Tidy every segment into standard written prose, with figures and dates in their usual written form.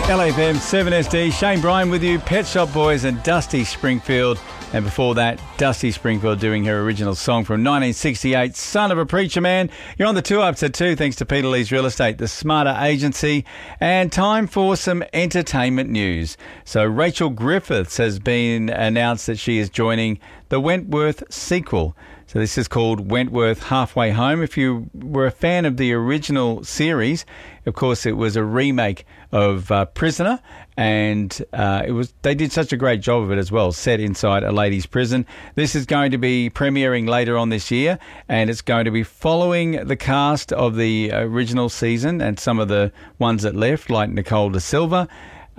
LAFM 7SD, Shane Bryan with you, Pet Shop Boys and Dusty Springfield. And before that, Dusty Springfield doing her original song from 1968, Son of a Preacher Man. You're on the 2-Ups at 2, thanks to Peter Lee's Real Estate, the Smarter Agency. And time for some entertainment news. So Rachel Griffiths has been announced that she is joining the Wentworth sequel. So this is called Wentworth Halfway Home. If you were a fan of the original series, of course, it was a remake of Prisoner, and they did such a great job of it as well, set inside a ladies' prison. This is going to be premiering later on this year, and it's going to be following the cast of the original season and some of the ones that left, like Nicole Da Silva.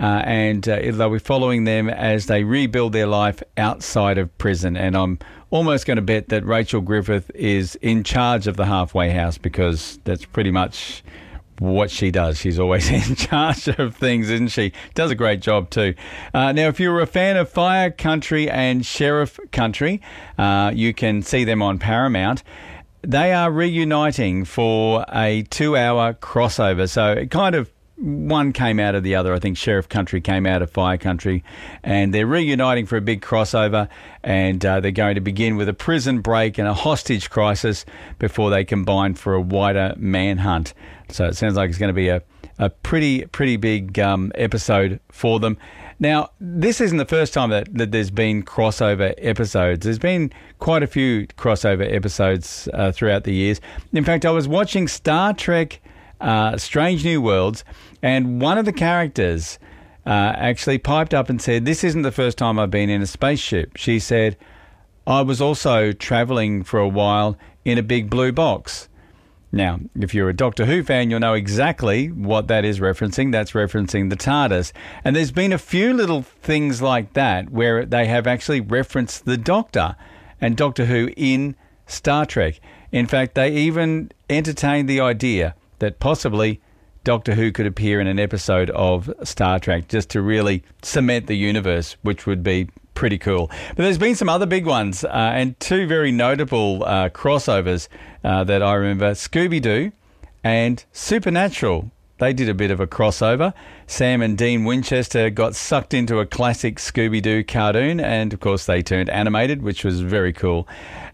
And they'll be following them as they rebuild their life outside of prison. And I'm almost going to bet that Rachel Griffith is in charge of the halfway house, because that's pretty much what she does. She's always in charge of things, isn't she? Does a great job too. Now, if you're a fan of Fire Country and Sheriff Country, you can see them on Paramount. They are reuniting for a 2-hour crossover. So it kind of one came out of the other. I think Sheriff Country came out of Fire Country, and they're reuniting for a big crossover, and they're going to begin with a prison break and a hostage crisis before they combine for a wider manhunt. So it sounds like it's going to be a pretty big episode for them. Now, this isn't the first time that there's been crossover episodes. There's been quite a few crossover episodes throughout the years. In fact, I was watching Star Trek Strange New Worlds, and one of the characters actually piped up and said, "This isn't the first time I've been in a spaceship." She said, "I was also travelling for a while in a big blue box." Now, if you're a Doctor Who fan, you'll know exactly what that is referencing. That's referencing the TARDIS. And there's been a few little things like that where they have actually referenced the Doctor and Doctor Who in Star Trek. In fact, they even entertained the idea that possibly Doctor Who could appear in an episode of Star Trek just to really cement the universe, which would be pretty cool. But there's been some other big ones and two very notable crossovers that I remember. Scooby-Doo and Supernatural. They did a bit of a crossover. Sam and Dean Winchester got sucked into a classic Scooby-Doo cartoon, and of course they turned animated, which was very cool.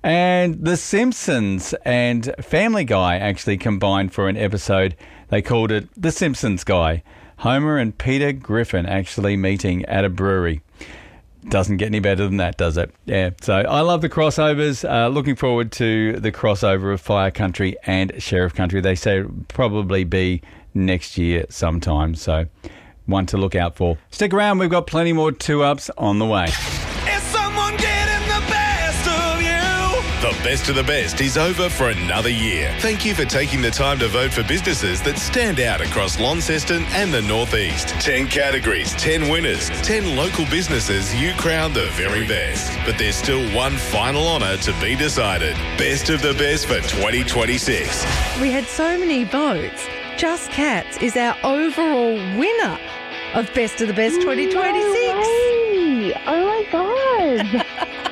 And The Simpsons and Family Guy actually combined for an episode. They called it The Simpsons Guy. Homer and Peter Griffin actually meeting at a brewery. Doesn't get any better than that, does it? Yeah, so I love the crossovers. Looking forward to the crossover of Fire Country and Sheriff Country. They say it'll probably be next year sometime, so one to look out for. Stick around, we've got plenty more 2-Ups on the way. Is someone getting the best of you? The best of the best is over for another year. Thank you for taking the time to vote for businesses that stand out across Launceston and the Northeast. 10 categories, 10 winners, 10 local businesses you crown the very best. But there's still one final honour to be decided. Best of the best for 2026. We had so many votes. Just Cats is our overall winner of Best of the Best 2026. No way. Oh my God.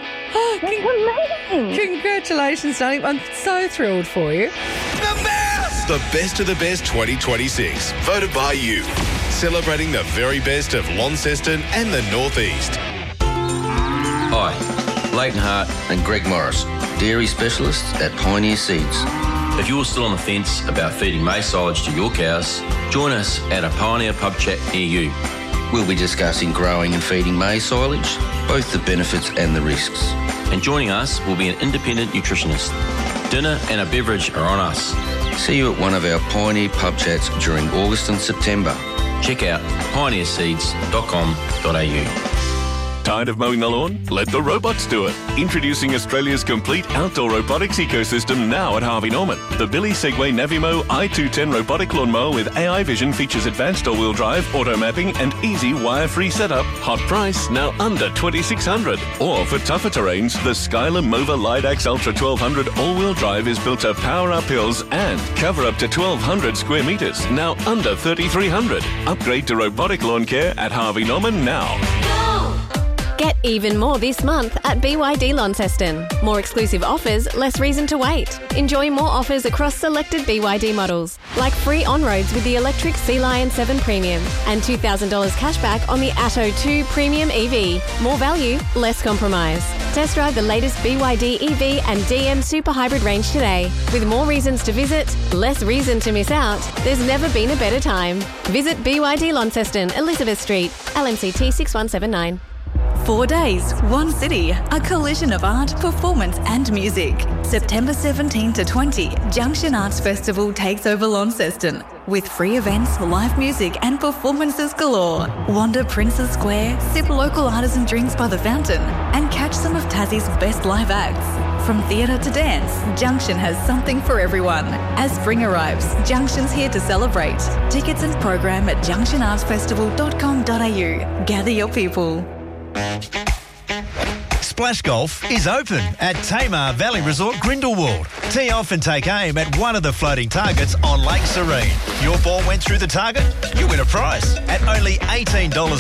That's amazing. Congratulations, darling. I'm so thrilled for you. The best! The best of the best 2026. Voted by you. Celebrating the very best of Launceston and the Northeast. Hi, Leighton Hart and Greg Morris, dairy specialists at Pioneer Seeds. If you're still on the fence about feeding maize silage to your cows, join us at a Pioneer pub chat near you. We'll be discussing growing and feeding maize silage, both the benefits and the risks. And joining us will be an independent nutritionist. Dinner and a beverage are on us. See you at one of our Pioneer pub chats during August and September. Check out pioneerseeds.com.au. Tired of mowing the lawn? Let the robots do it. Introducing Australia's complete outdoor robotics ecosystem now at Harvey Norman. The Billy Segway Navimo i210 robotic lawnmower with AI vision features advanced all-wheel drive, auto mapping and easy wire-free setup. Hot price, now under $2,600. Or for tougher terrains, the Skyler Mova Lidax Ultra 1200 all-wheel drive is built to power up hills and cover up to 1,200 square metres, now under $3,300. Upgrade to robotic lawn care at Harvey Norman now. Get even more this month at BYD Launceston. More exclusive offers, less reason to wait. Enjoy more offers across selected BYD models, like free on-roads with the electric Sea Lion 7 Premium and $2,000 cashback on the Atto 2 Premium EV. More value, less compromise. Test drive the latest BYD EV and DM Super Hybrid range today. With more reasons to visit, less reason to miss out, there's never been a better time. Visit BYD Launceston, Elizabeth Street, LMCT 6179. 4 days, one city, a collision of art, performance and music. September 17 to 20, Junction Arts Festival takes over Launceston. With free events, live music and performances galore. Wander Princes Square, sip local artisan drinks by the fountain and catch some of Tassie's best live acts. From theatre to dance, Junction has something for everyone. As spring arrives, Junction's here to celebrate. Tickets and program at junctionartsfestival.com.au. Gather your people. Splash Golf is open at Tamar Valley Resort Grindelwald. Tee off and take aim at one of the floating targets on Lake Serene. Your ball went through the target, you win a prize at only $18